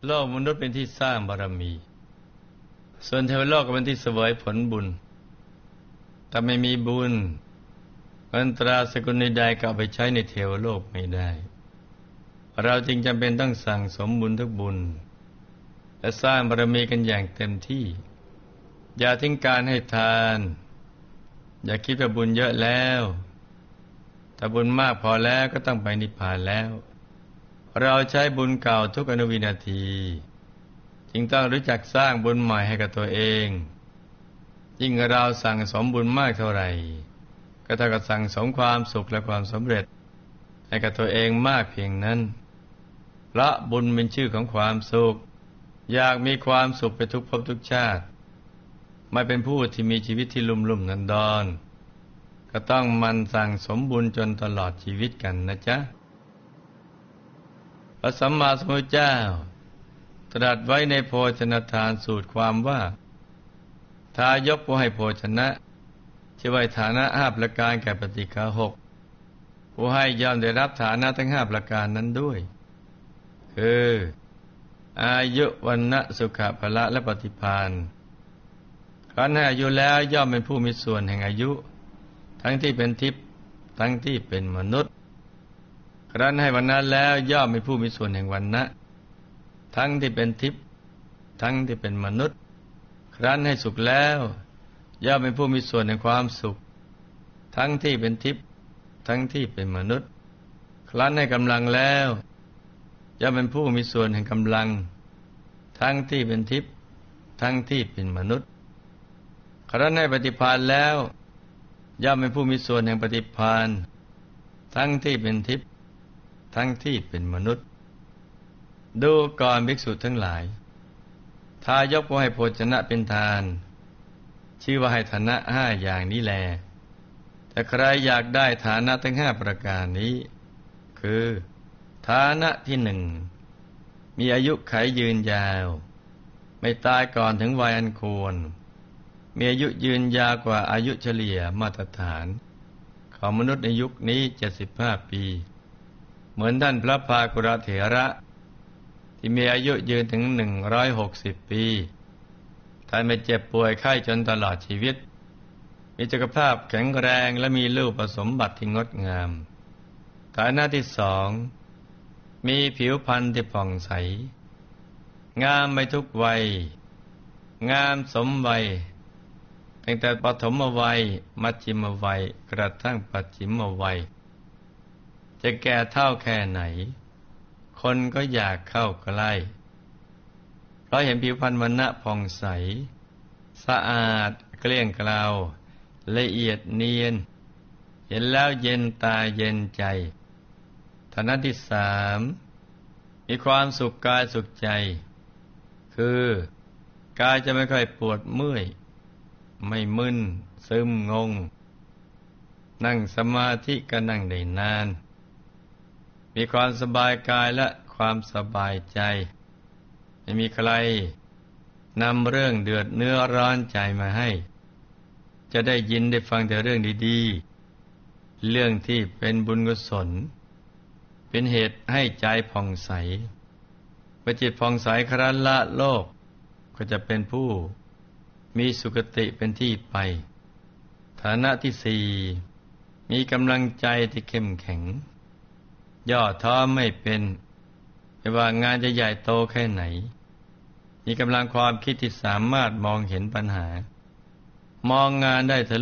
โลกมนุษย์เป็นที่สร้างบารมี ส่วนเทวโลกก็เป็นที่เสวยผลบุญถ้าไม่มีบุญเงินตราสกุลใดๆก็เอาไปใช้ในเทวโลกไม่ได้เราจึงจำเป็นต้องสั่งสมบุญทุกบุญและสร้างบารมีกันอย่างเต็มที่อย่าทิ้งการให้ทานอย่าคิดว่าบุญเยอะแล้วถ้าบุญมากพอแล้วก็ต้องไปนิพพานแล้วเราใช้บุญเก่าทุกอนุวินาทีจึงต้องรู้จักสร้างบุญใหม่ให้กับตัวเองยิ่งเราสั่งสมบุญมากเท่าไหร่ก็เท่ากับสั่งสมความสุขและความสำเร็จให้กับตัวเองมากเพียงนั้นเพราะบุญเป็นชื่อของความสุขอยากมีความสุขไปทุกภพทุกชาติไม่เป็นผู้ที่มีชีวิตที่ลุ่มๆดอนๆก็ต้องมันสั่งสมบุญจนตลอดชีวิตกันนะจ๊ะพระสัมมาสัมพุทธเจ้าตรัสไว้ในโภชนทานสูตรความว่าทายกผู้ให้โภชนะชื่อว่าฐานะ5ประการแก่ปฏิฆา6ผู้ให้ย่อมได้รับฐานะทั้ง5ประการนั้นด้วยคืออายุวันนะสุขะพละและปฏิภาณครั้นให้อายุแล้วย่อมเป็นผู้มีส่วนแห่งอายุทั้งที่เป็นทิพย์ทั้งที่เป็นมนุษย์ครั้นให้วันนะแล้วย่อมเป็นผู้มีส่วนแห่งวันนะทั้งที่เป็นทิพย์ทั้งที่เป็นมนุษย์ครั้นให้สุขแล้วย่อมเป็นผู้มีส่วนแห่งความสุขทั้งที่เป็นทิพย์ทั้งที่เป็นมนุษย์ครั้นให้กำลังแล้วย่อมเป็นผู้มีส่วนแห่งกำลังทั้งที่เป็นทิพย์ทั้งที่เป็นมนุษย์ครั้นให้ปฏิภาณแล้วย่อมเป็นผู้มีส่วนแห่งปฏิภาณทั้งที่เป็นทิพย์ทั้งที่เป็นมนุษย์ดูก่อนภิกษุทั้งหลายทายกผู้ให้โภชนะเป็นทานชื่อว่าให้ฐานะ5อย่างนี้แลแต่ใครอยากได้ฐานะทั้ง5ประการนี้คือฐานะที่1มีอายุขัยยืนยาวไม่ตายก่อนถึงวัยอันควรมีอายุยืนยาวกว่าอายุเฉลี่ยมาตรฐานของมนุษย์ในยุคนี้75ปีเหมือนท่านพระภากุรเถระที่มีอายุยืนถึง160ปีท่านไม่เจ็บป่วยไข้จนตลอดชีวิตมีสุขภาพแข็งแรงและมีรูปสมบัติที่งดงามฐานะที่2มีผิวพรรณที่ผ่องใสงามไปทุกวัยงามสมวัยตั้งแต่ปฐมวัยมัชฌิมวัยกระทั่งปัจฉิมวัยจะแก่เฒ่าแค่ไหนคนก็อยากเข้าใกล้เพราะเห็นผิวพรรณวรรณะผ่องใสสะอาดเกลี้ยงเกลาละเอียดเนียนเห็นแล้วเย็นตาเย็นใจฐานะที่3มีความสุขกายสุขใจคือกายจะไม่ค่อยปวดเมื่อยไม่มึนซึมงงนั่งสมาธิก็นั่งได้นานมีความสบายกายและความสบายใจไม่มีใครนำเรื่องเดือดเนื้อร้อนใจมาให้จะได้ยินได้ฟังแต่เรื่องดีๆเรื่องที่เป็นบุญกุศลเป็นเหตุให้ใจผ่องใสเมื่อจิตผ่องใสครั้นละโลกก็จะเป็นผู้มีสุคติเป็นที่ไปฐานะที่4มีกำลังใจที่เข้มแข็งย่อท้อไม่เป็นไม่ว่างานจะใหญ่โตแค่ไหนมีกำลังความคิดที่สามารถมองเห็นปัญหามองงานได้ทะลุ